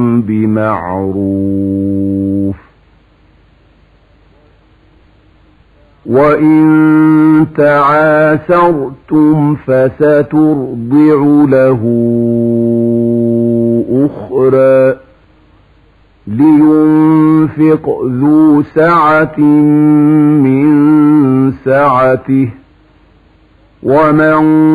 بمعروف وإن تعاسرتم فسترضع له أخرى لينفق ذو سعة من سعته ومن